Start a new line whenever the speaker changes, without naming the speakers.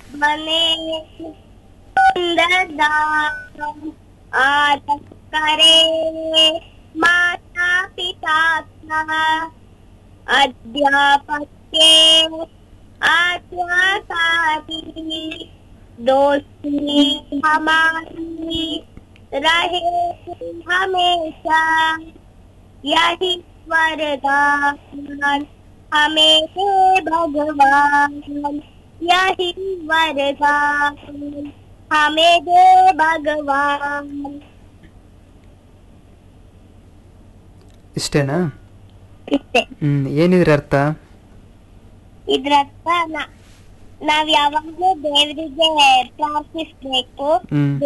ಮನೆ ಸುಂದರ ಆದಕ್ಕರೆ ಮಾತಾ ಪಿತಾ अध्यापके आत्मसाती दोस्ती हमारी रहे हमेशा यही वरदान हमें दे भगवान यही वरदान हमें दे भगवान.
ಇಷ್ಟೇನಾ?
ಇಷ್ಟೇ.
ಏನಿದ್ರ ಅರ್ಥ?
ಇದ್ರ ಅರ್ಥ ನಾವ್ ಯಾವಾಗ್ಲೂ ದೇವರಿಗೆ ಪ್ರಾರ್ಥಿಸ್ಬೇಕು.